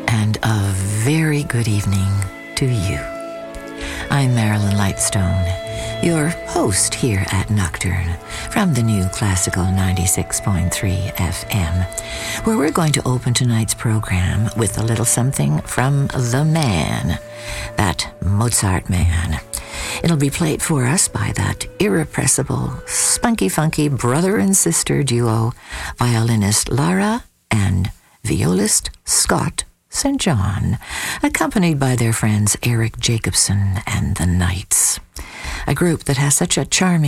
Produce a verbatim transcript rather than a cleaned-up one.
and a very good evening to you. I'm Marilyn Lightstone, your host here at Nocturne from the new Classical ninety-six point three F M, where we're going to open tonight's program with a little something from the man, that Mozart man. It'll be played for us by that irrepressible, spunky-funky brother and sister duo, violinist Lara and violist Scott Saint John, accompanied by their friends Eric Jacobson and the Knights, a group that has such a charming